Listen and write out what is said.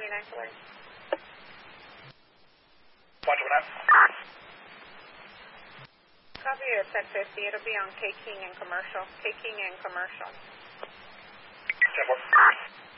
binoculars. Watch what up. Copy at 1050. It'll be on K King and commercial. K King and commercial. 10-4.